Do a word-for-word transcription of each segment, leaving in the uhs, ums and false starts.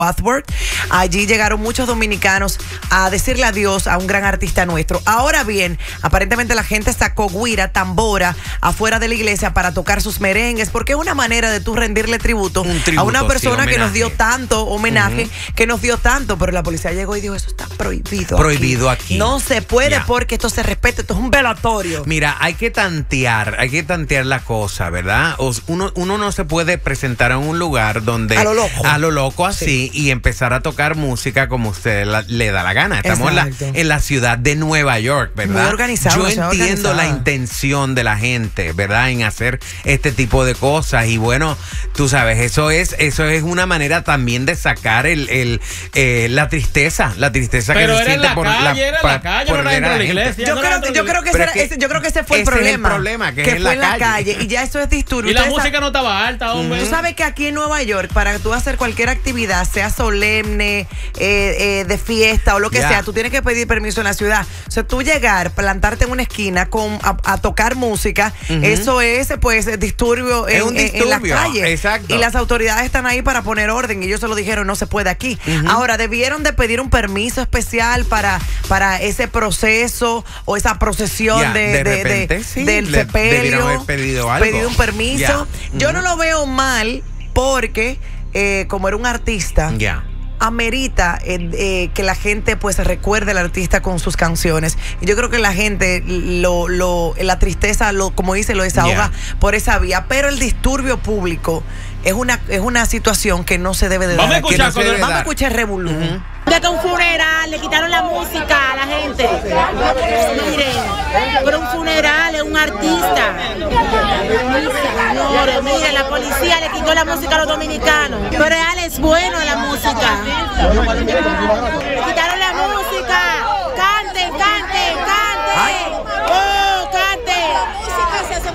Wadsworth. Allí llegaron muchos dominicanos a decirle adiós a un gran artista nuestro. Ahora bien, aparentemente la gente sacó guira, tambora afuera de la iglesia para tocar sus merengues, porque es una manera de tú rendirle tributo, tributo a una persona sí, que nos dio tanto homenaje, uh-huh. que nos dio tanto, pero la policía llegó y dijo, eso está prohibido. Prohibido aquí. aquí. No se puede yeah. porque esto se respeta, esto es un velatorio. Mira, hay que tantear, hay que tantear la cosa, ¿verdad? Uno, uno no se puede presentar en un lugar donde... A lo loco. A lo loco así. Sí. Y empezar a tocar música como usted la, le da la gana. Estamos en la, en la ciudad de Nueva York, ¿verdad? Muy organizado. Yo entiendo organizada. la intención de la gente, ¿verdad? En hacer este tipo de cosas. Y bueno, tú sabes, eso es eso es una manera también de sacar el, el eh, la tristeza, la tristeza Pero que se siente la por calle, la, era pa, la calle, por no era dentro de la iglesia. Yo, no creo, yo, creo que ese era, que ese, yo creo que ese fue el ese problema. Es el problema, que, que es en fue la en la calle. Y ya eso es disturbio. Y la música no estaba alta, hombre. Tú sabes que aquí en Nueva York, para tú hacer cualquier actividad, sea solemne, Eh, eh, de fiesta o lo que yeah. sea, tú tienes que pedir permiso en la ciudad. O sea, tú llegar, plantarte en una esquina con, a, a tocar música, uh-huh. eso es pues disturbio, en, un disturbio en, en la calle. Exacto. Y las autoridades están ahí para poner orden y ellos se lo dijeron, no se puede aquí. Uh-huh. Ahora, debieron de pedir un permiso especial para, para ese proceso o esa procesión yeah. de, de, de, repente, de, sí. del Le, sepelio. Haber pedido algo. Pedir un permiso. Yeah. Uh-huh. Yo no lo veo mal porque eh, como era un artista, yeah. amerita eh, eh, que la gente pues recuerde al artista con sus canciones. Y yo creo que la gente lo, lo la tristeza, lo, como dice, lo desahoga yeah. por esa vía. Pero el disturbio público es una, es una situación que no se debe de vamos dar. A escuchar, no debe vamos dar. a escuchar revolú. Uh-huh. De que un funeral, le quitaron la música a la gente. Miren, pero un funeral es un artista. Señores, miren, la policía le quitó la música a los dominicanos. Pero él es bueno la música. Le quitaron la música. Canten, canten, canten. Ay. Oh, canten.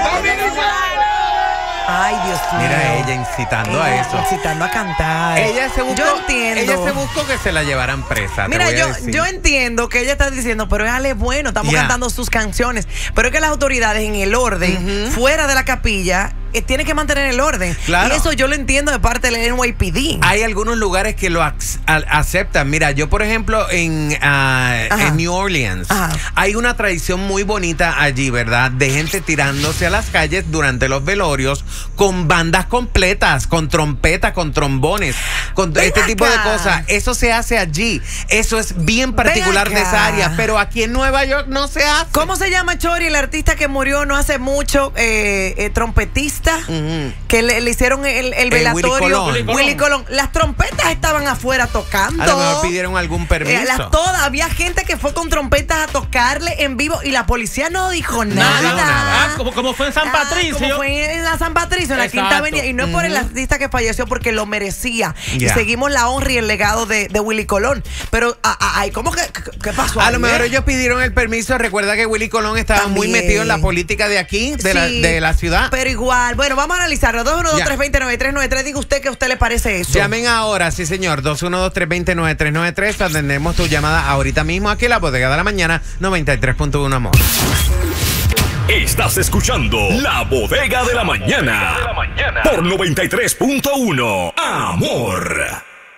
Ay, Dios mío. Mira ella incitando ella, a eso. Incitando a cantar. Ella se buscó, yo entiendo. Ella se buscó que se la llevaran presa. Mira, te voy yo, a decir. yo entiendo que ella está diciendo, pero él es bueno, estamos yeah. cantando sus canciones. Pero es que las autoridades en el orden, uh-huh. fuera de la capilla, eh, tienen que mantener el orden. Claro. Y eso yo lo entiendo de parte del N Y P D. Hay algunos lugares que lo aceptan. Mira, yo por ejemplo en, uh, en New Orleans, Ajá. hay una tradición muy bonita allí, ¿verdad? De gente tirándose a las calles durante los velorios con bandas completas, con trompetas, con trombones, con Ven este acá. tipo de cosas. Eso se hace allí. Eso es bien particular de esa área, pero aquí en Nueva York no se hace. ¿Cómo se llama, Chori, el artista que murió no hace mucho, eh, eh, trompetista? Uh-huh. Que le, le hicieron el, el velatorio. Willy Colón. Willy, Colón. Willy Colón. Las trompetas estaban afuera tocando. A lo mejor pidieron algún permiso. Eh, las, todas, había gente que fue con trompetas a tocarle en vivo y la policía no dijo nada. nada. Ah, como, como fue en San Patricio. Ah, como fue en la San Patricio, en la Exacto. Quinta Avenida. Y no es uh-huh. por el artista que falleció porque lo merecía. Yeah. Y seguimos la honra y el legado de, de Willy Colón. Pero, ay, ¿cómo que qué pasó? A ahí, lo mejor eh? ellos pidieron el permiso. Recuerda que Willy Colón estaba También. muy metido en la política de aquí, de, sí, la, de la ciudad. Pero igual, bueno, vamos a analizarlo. dos uno dos, tres dos cero, nueve tres nueve tres. Diga usted que a usted le parece eso. Llamen ahora, sí señor. dos uno dos, tres dos cero, nueve tres nueve tres. Atendemos tu llamada ahorita mismo aquí en la Bodega de la Mañana noventa y tres punto uno, amor. Estás escuchando La Bodega de la Mañana por noventa y tres punto uno, amor.